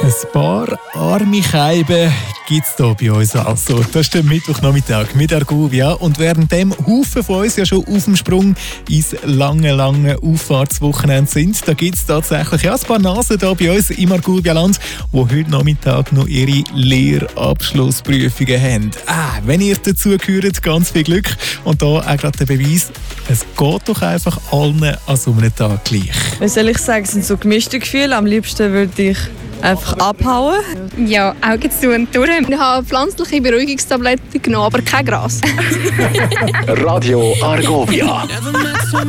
Ein paar arme Scheiben gibt es hier bei uns also. Das ist der Mittwochnachmittag mit Argovia. Und während dem Haufen von uns ja schon auf dem Sprung ins lange Auffahrtswochenende sind, da gibt es tatsächlich ein paar Nasen hier bei uns im Argovia-Land, die heute Nachmittag noch ihre Lehrabschlussprüfungen haben. Wenn ihr dazu gehört, ganz viel Glück. Und da auch gerade der Beweis, es geht doch einfach allen an so einem Tag gleich. Was soll ich sagen, es sind so gemischte Gefühle. Am liebsten würde ich einfach abhauen. Ja, Augen zu und durch. Ich habe pflanzliche Beruhigungstabletten genommen, aber kein Gras. Radio Argovia.